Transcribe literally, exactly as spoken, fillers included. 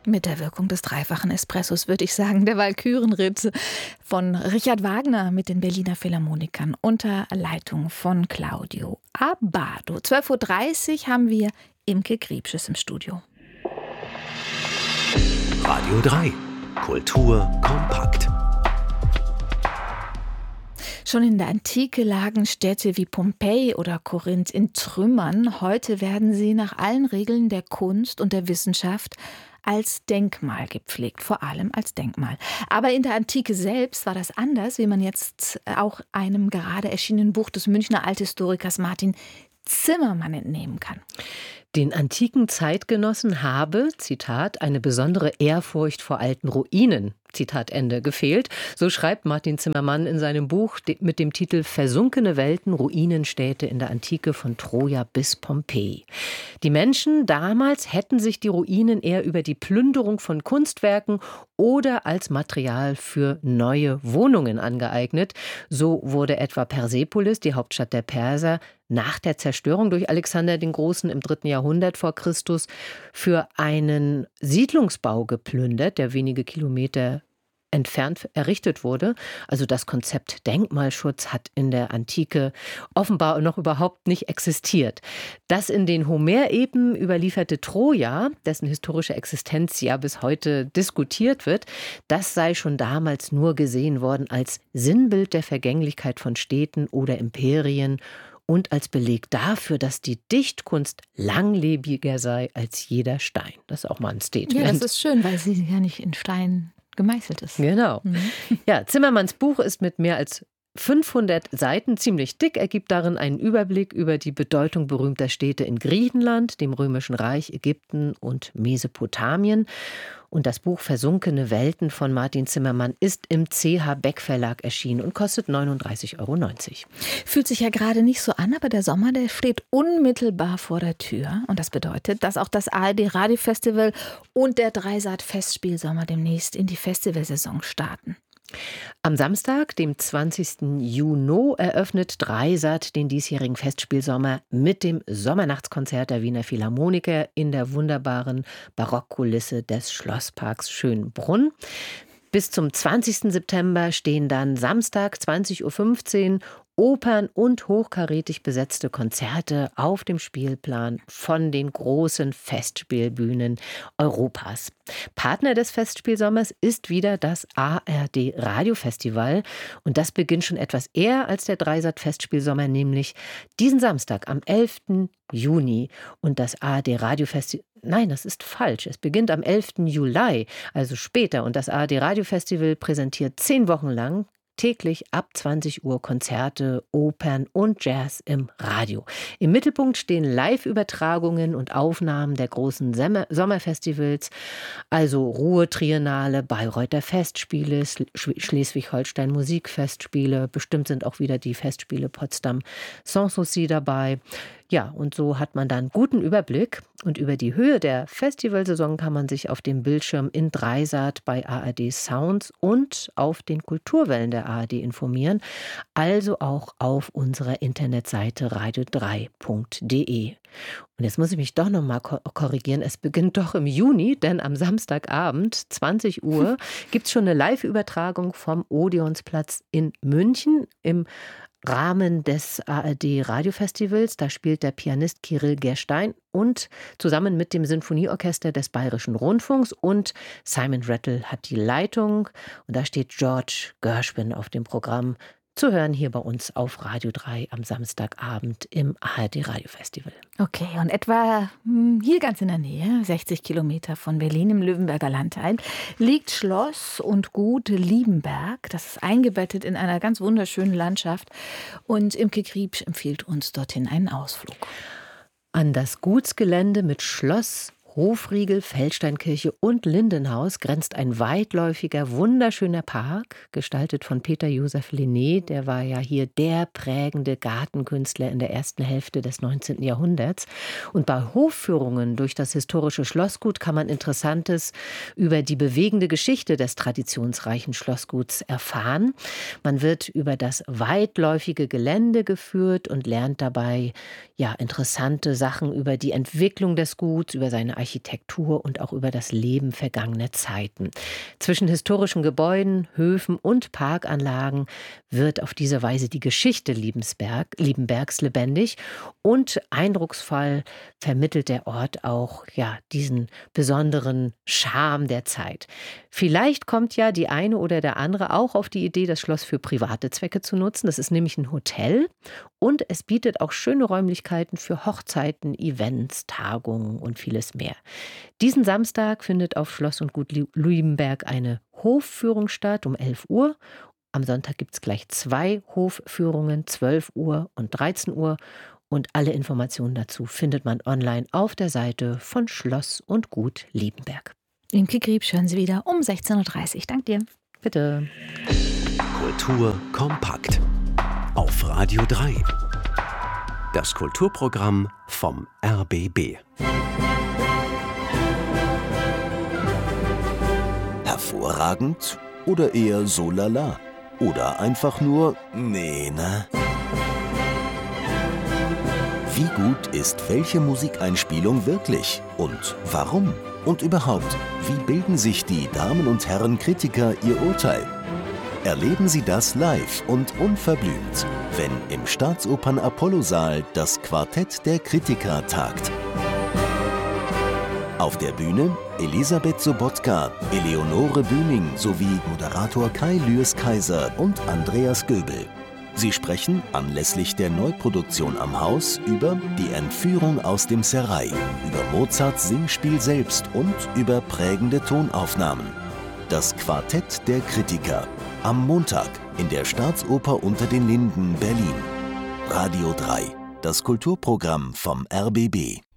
Mit der Wirkung des dreifachen Espressos, würde ich sagen, der Walkürenritt von Richard Wagner mit den Berliner Philharmonikern unter Leitung von Claudio Abbado. zwölf Uhr dreißig haben wir Imke Griebsches im Studio. Radio drei. Kultur kompakt. Schon in der Antike lagen Städte wie Pompeji oder Korinth in Trümmern. Heute werden sie nach allen Regeln der Kunst und der Wissenschaft als Denkmal gepflegt, vor allem als Denkmal. Aber in der Antike selbst war das anders, wie man jetzt auch einem gerade erschienenen Buch des Münchner Althistorikers Martin Zimmermann entnehmen kann. Den antiken Zeitgenossen habe, Zitat, eine besondere Ehrfurcht vor alten Ruinen, Zitat Ende, gefehlt. So schreibt Martin Zimmermann in seinem Buch mit dem Titel Versunkene Welten, Ruinenstädte in der Antike von Troja bis Pompeji. Die Menschen damals hätten sich die Ruinen eher über die Plünderung von Kunstwerken oder als Material für neue Wohnungen angeeignet. So wurde etwa Persepolis, die Hauptstadt der Perser, nach der Zerstörung durch Alexander den Großen im dritten Jahrhundert vor Christus für einen Siedlungsbau geplündert, der wenige Kilometer entfernt errichtet wurde. Also das Konzept Denkmalschutz hat in der Antike offenbar noch überhaupt nicht existiert. Das in den Homer-Epen überlieferte Troja, dessen historische Existenz ja bis heute diskutiert wird, das sei schon damals nur gesehen worden als Sinnbild der Vergänglichkeit von Städten oder Imperien und als Beleg dafür, dass die Dichtkunst langlebiger sei als jeder Stein. Das ist auch mal ein Statement. Ja, das ist schön, weil sie ja nicht in Stein gemeißelt ist. Genau. Mhm. Ja, Zimmermanns Buch ist mit mehr als fünfhundert Seiten ziemlich dick. Er gibt darin einen Überblick über die Bedeutung berühmter Städte in Griechenland, dem Römischen Reich, Ägypten und Mesopotamien. Und das Buch Versunkene Welten von Martin Zimmermann ist im C H Beck Verlag erschienen und kostet neununddreißig Euro neunzig. Fühlt sich ja gerade nicht so an, aber der Sommer, der steht unmittelbar vor der Tür. Und das bedeutet, dass auch das A R D Radiofestival und der Dreisat Festspielsommer demnächst in die Festivalsaison starten. Am Samstag, dem zwanzigsten Juni, eröffnet Dreisat den diesjährigen Festspielsommer mit dem Sommernachtskonzert der Wiener Philharmoniker in der wunderbaren Barockkulisse des Schlossparks Schönbrunn. Bis zum zwanzigsten September stehen dann Samstag zwanzig Uhr fünfzehn Opern und hochkarätig besetzte Konzerte auf dem Spielplan von den großen Festspielbühnen Europas. Partner des Festspielsommers ist wieder das A R D Radiofestival und das beginnt schon etwas eher als der Dreisat Festspielsommer, nämlich diesen Samstag am elften Juni. Und das A R D Radiofestival, nein, das ist falsch, es beginnt am elften Juli, also später. Und das A R D Radiofestival präsentiert zehn Wochen lang täglich ab zwanzig Uhr Konzerte, Opern und Jazz im Radio. Im Mittelpunkt stehen Live-Übertragungen und Aufnahmen der großen Sommerfestivals, also Ruhr-Triennale, Bayreuther Festspiele, Schleswig-Holstein Musikfestspiele, bestimmt sind auch wieder die Festspiele Potsdam Sanssouci dabei. Ja, und so hat man dann guten Überblick. Und über die Höhe der Festivalsaison kann man sich auf dem Bildschirm in Dreisat bei A R D Sounds und auf den Kulturwellen der A R D informieren. Also auch auf unserer Internetseite radio drei punkt de. Und jetzt muss ich mich doch noch mal korrigieren. Es beginnt doch im Juni, denn am Samstagabend, zwanzig Uhr, gibt es schon eine Live-Übertragung vom Odeonsplatz in München im Rahmen des A R D Radiofestivals. Da spielt der Pianist Kirill Gerstein und zusammen mit dem Sinfonieorchester des Bayerischen Rundfunks und Simon Rattle hat die Leitung. Und da steht George Gershwin auf dem Programm. Zu hören hier bei uns auf Radio drei am Samstagabend im A R D Radiofestival. Okay, und etwa hier ganz in der Nähe, sechzig Kilometer von Berlin im Löwenberger Landteil, liegt Schloss und Gut Liebenberg. Das ist eingebettet in einer ganz wunderschönen Landschaft. Und Imke Griebsch empfiehlt uns dorthin einen Ausflug. An das Gutsgelände mit Schloss, Hofriegel, Feldsteinkirche und Lindenhaus grenzt ein weitläufiger, wunderschöner Park, gestaltet von Peter Joseph Lenné. Der war ja hier der prägende Gartenkünstler in der ersten Hälfte des neunzehnten Jahrhunderts. Und bei Hofführungen durch das historische Schlossgut kann man Interessantes über die bewegende Geschichte des traditionsreichen Schlossguts erfahren. Man wird über das weitläufige Gelände geführt und lernt dabei ja interessante Sachen über die Entwicklung des Guts, über seine Architektur und auch über das Leben vergangener Zeiten. Zwischen historischen Gebäuden, Höfen und Parkanlagen wird auf diese Weise die Geschichte Liebensberg, Liebenbergs lebendig und eindrucksvoll vermittelt der Ort auch ja, diesen besonderen Charme der Zeit. Vielleicht kommt ja die eine oder der andere auch auf die Idee, das Schloss für private Zwecke zu nutzen. Das ist nämlich ein Hotel und es bietet auch schöne Räumlichkeiten für Hochzeiten, Events, Tagungen und vieles mehr. Diesen Samstag findet auf Schloss und Gut Liebenberg eine Hofführung statt um elf Uhr. Am Sonntag gibt es gleich zwei Hofführungen, zwölf Uhr und dreizehn Uhr. Und alle Informationen dazu findet man online auf der Seite von Schloss und Gut Liebenberg. Imke Griebsch hören Sie wieder um sechzehn Uhr dreißig. Dank dir. Bitte. Kultur kompakt. Auf Radio drei. Das Kulturprogramm vom R B B. Hervorragend oder eher so lala? Oder einfach nur nee, ne? Wie gut ist welche Musikeinspielung wirklich? Und warum? Und überhaupt, wie bilden sich die Damen und Herren Kritiker ihr Urteil? Erleben Sie das live und unverblümt, wenn im Staatsopern Apollo-Saal das Quartett der Kritiker tagt. Auf der Bühne Elisabeth Sobotka, Eleonore Bühning sowie Moderator Kai Lüers-Kaiser und Andreas Göbel. Sie sprechen anlässlich der Neuproduktion am Haus über die Entführung aus dem Serail, über Mozarts Singspiel selbst und über prägende Tonaufnahmen. Das Quartett der Kritiker. Am Montag in der Staatsoper Unter den Linden, Berlin. Radio drei, das Kulturprogramm vom R B B.